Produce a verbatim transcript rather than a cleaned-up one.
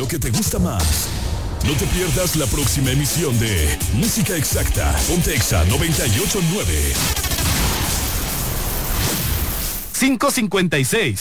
lo que te gusta más. No te pierdas la próxima emisión de Música Exacta. Ponte Exa noventa y ocho punto nueve. cinco cincuenta y seis.